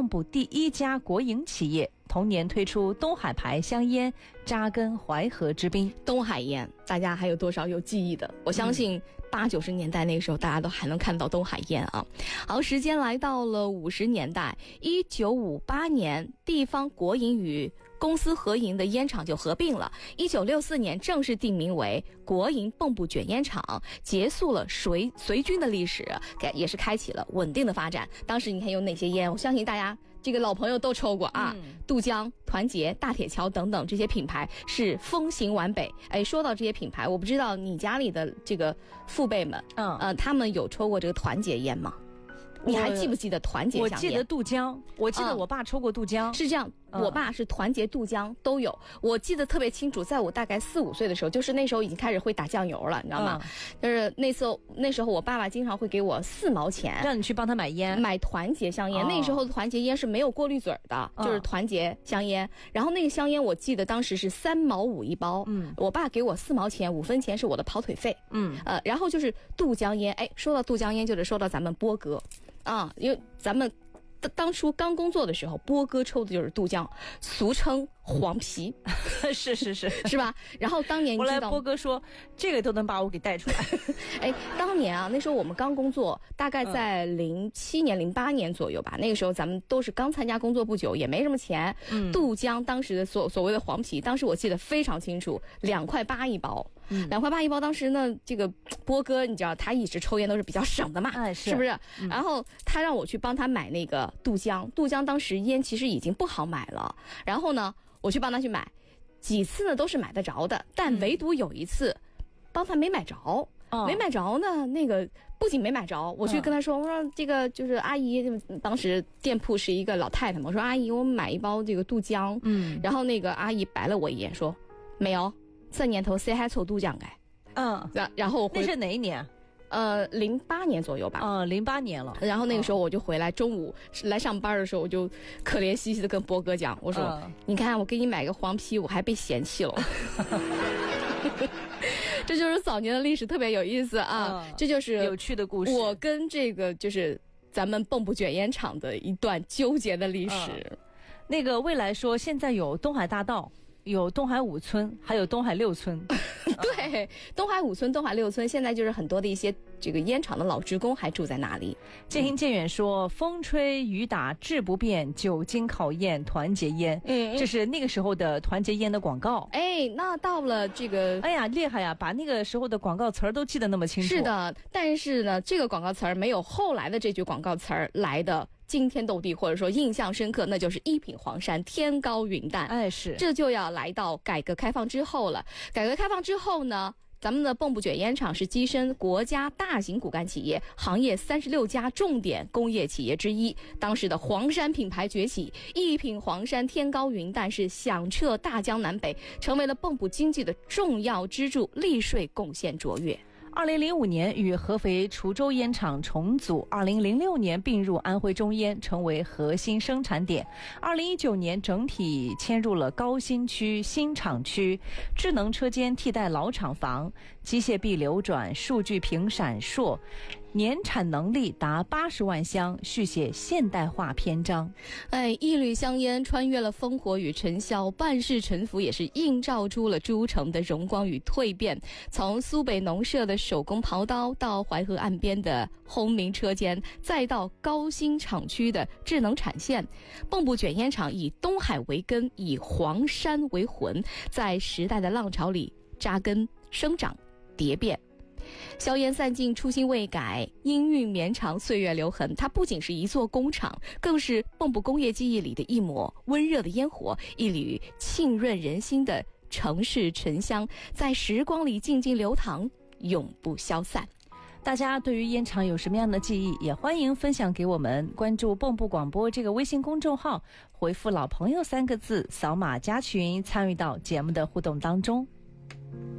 蚌埠第一家国营企业，同年推出东海牌香烟，扎根淮河之滨。 东海烟，大家还有多少有记忆的？我相信80、90年代那个时候，大家都还能看到东海烟啊。好，时间来到了50年代，1958年，地方国营与公私合营的烟厂就合并了。1964年正式定名为国营蚌埠卷烟厂，结束了随军的历史，也是开启了稳定的发展。当时你看有哪些烟？我相信大家这个老朋友都抽过啊，杜江、团结、大铁桥等等这些品牌是风行皖北。哎，说到这些品牌，我不知道你家里的这个父辈们，他们有抽过这个团结烟吗？你还记不记得团结香烟？ 我记得杜江，我记得我爸抽过杜江。 是这样，我爸是团结、杜江都有。我记得特别清楚，在我大概4、5岁的时候，就是那时候已经开始会打酱油了，你知道吗？就是那时候我爸爸经常会给我4毛钱， 让你去帮他买烟， 买团结香烟。那时候的团结烟是没有过滤嘴的，就是团结香烟。然后那个香烟我记得当时是3毛5一包，我爸给我4毛钱，5分钱是我的跑腿费，然后就是杜江烟。哎，说到杜江烟，就得说到咱们波哥。因为咱们当初刚工作的时候，波哥抽的就是杜江，俗称黄皮。是吧？然后当年你知道， 后来波哥说这个都能把我给带出来。 哎，当年啊，那时候我们刚工作，大概在07年、08年左右吧。那个时候咱们都是刚参加工作不久，也没什么钱。杜江当时的所谓的黄皮，当时我记得非常清楚，2块8一包。2块8一包，当时呢，这个波哥你知道他一直抽烟都是比较省的嘛，是不是？然后他让我去帮他买那个杜江，当时烟其实已经不好买了，然后呢，我去帮他去买，几次呢都是买得着的，但唯独有一次帮他没买着。没买着呢，那个不仅没买着，我去跟他说，我说这个就是阿姨，当时店铺是一个老太太嘛，我说阿姨，我买一包这个杜江，然后那个阿姨白了我一眼说，没有，这年头谁还抽杜江哎？然后那是哪一年 ？08年左右吧。 08年了。 然后那个时候我就回来，中午来上班的时候，我就可怜兮兮的跟波哥讲，我说，你看我给你买个黄皮，我还被嫌弃了。这就是早年的历史，特别有意思啊！这就是有趣的故事。 我跟这个就是咱们蚌埠卷烟厂的一段纠结的历史。 那个未来说，现在有东海大道，有东海5村，还有东海6村。 对，东海5村、东海6村，现在就是很多的一些这个烟厂的老职工还住在那里。 渐行渐远说，风吹雨打志不变，久经考验团结烟。这是那个时候的团结烟的广告。 哎，那到了这个， 哎呀，厉害呀，把那个时候的广告词儿都记得那么清楚。 是的，但是呢，这个广告词儿没有后来的这句广告词儿来的惊天斗地，或者说印象深刻，那就是一品黄山天高云淡。 哎，是， 这就要来到改革开放之后了。改革开放之后呢，咱们的蚌埠卷烟厂是跻身国家大型骨干企业行业36家重点工业企业之一。当时的黄山品牌崛起，一品黄山天高云淡是响彻大江南北，成为了蚌埠经济的重要支柱，利税贡献卓越。 2005年与合肥滁州烟厂重组，2006年并入安徽中烟，成为核心生产点。2019年整体迁入了高新区新厂区，智能车间替代老厂房，机械臂流转，数据屏闪烁，年产能力达80万箱，续写现代化篇章。 哎，一缕香烟穿越了烽火与尘嚣，半世沉浮也是映照出了诸城的荣光与蜕变。从苏北农舍的手工刨刀，到淮河岸边的轰鸣车间，再到高新厂区的智能产线，蚌埠卷烟厂以东海为根，以黄山为魂，在时代的浪潮里扎根生长蝶变。硝烟散尽，初心未改，音韵绵长，岁月留痕。它不仅是一座工厂，更是蚌埠工业记忆里的一抹温热的烟火，一缕沁润人心的城市沉香，在时光里静静流淌，永不消散。 大家对于烟厂有什么样的记忆，也欢迎分享给我们。关注蚌埠广播这个微信公众号，回复老朋友3个字，扫码加群，参与到节目的互动当中。